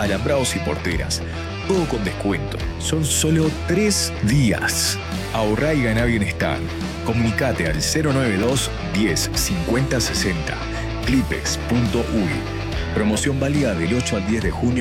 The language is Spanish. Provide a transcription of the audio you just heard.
alambrados y porteras. Todo con descuento. Son solo 3 días. Ahorrá y ganá bienestar. Comunicate al 092 10 50 60. Clipex.uy. Promoción válida del 8 al 10 de junio